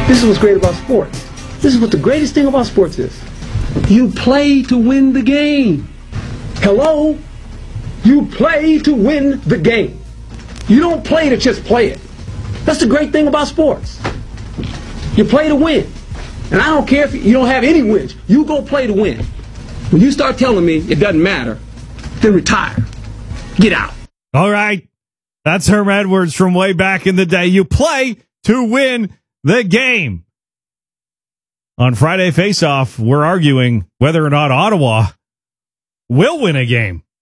This is what's great about sports. This is what the greatest thing about sports is. You play to win the game. Hello? You play to win the game. You don't play to just play it. That's the great thing about sports. You play to win. And I don't care if you don't have any wins. You go play to win. When you start telling me it doesn't matter, then retire. Get out. All right. That's Herm Edwards from way back in the day. You play to win the game. On Friday Face-Off, we're arguing whether or not Ottawa will win a game.